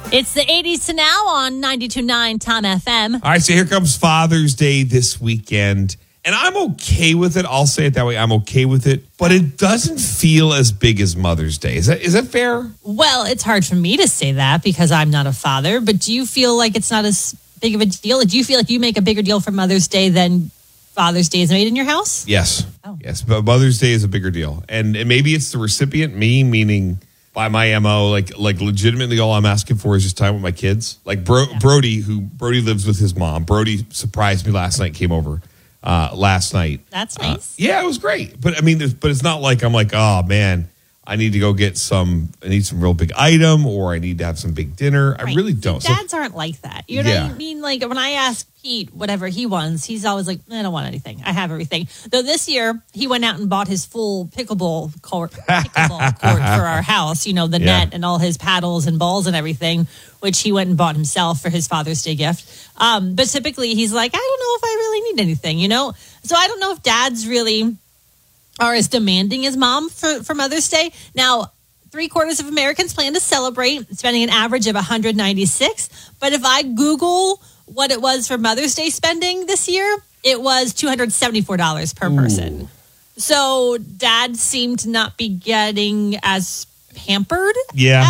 It's the 80s to now on 92.9 Tom FM. All right, so here comes Father's Day this weekend. And I'm okay with it. I'll say it that way. I'm okay with it. But it doesn't feel as big as Mother's Day. Is that fair? Well, it's hard for me to say that because I'm not a father. But do you feel like it's not as big of a deal? Do you feel like you make a bigger deal for Mother's Day than Father's Day is made in your house? Yes. Oh. Yes. But Mother's Day is a bigger deal. And maybe it's the recipient, me, meaning by my MO, like legitimately all I'm asking for is just time with my kids. Like Brody lives with his mom. Brody surprised me last night, came over last night. That's nice. Yeah, it was great. But I mean, it's not like I'm like, oh man, I need to go get some real big item or I need to have some big dinner. Right. I really don't. Dads aren't like that. You know what I mean? Like when I ask Pete whatever he wants, he's always like, I don't want anything. I have everything. Though this year he went out and bought his full pickleball court for our house, the net and all his paddles and balls and everything, which he went and bought himself for his Father's Day gift. But typically he's like, I don't know if I really need anything, So I don't know if dads really are as demanding as mom for Mother's Day. Now, 3/4 of Americans plan to celebrate, spending an average of $196. But if I Google what it was for Mother's Day spending this year, it was $274 per person. Ooh. So dads seem to not be getting as pampered. Yeah.